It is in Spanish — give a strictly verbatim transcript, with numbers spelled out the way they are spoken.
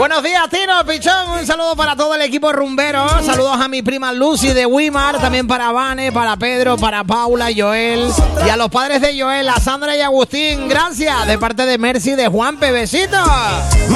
Buenos días, Tino, Pichón. Un saludo para todo el equipo rumbero. Saludos a mi prima Lucy de Wimar, también para Vane, para Pedro, para Paula, Joel y a los padres de Joel, a Sandra y Agustín. Gracias, de parte de Mercy de Juan Pebecito.